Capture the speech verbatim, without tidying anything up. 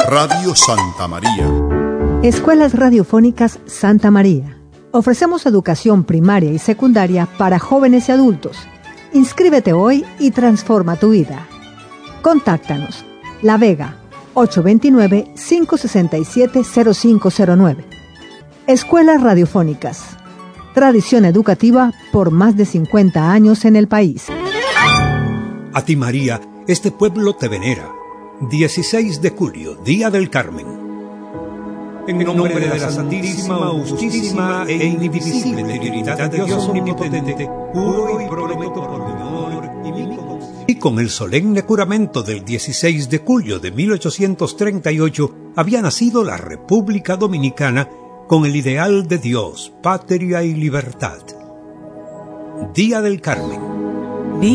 Radio Santa María. Escuelas Radiofónicas Santa María. Ofrecemos educación primaria y secundaria para jóvenes y adultos. Inscríbete hoy y transforma tu vida. Contáctanos. La Vega, ocho dos nueve, cinco seis siete, cero cinco cero nueve. Escuelas Radiofónicas. Tradición educativa por más de cincuenta años en el país. A ti, María, este pueblo te venera. dieciséis de julio, Día del Carmen. En nombre de la Santísima, Justísima e Indivisible Trinidad de Dios Omnipotente, juro y prometo por mi honor y mi conocimiento. Y con el solemne juramento del dieciséis de julio de mil ochocientos treinta y ocho, había nacido la República Dominicana con el ideal de Dios, patria y libertad. Día del Carmen.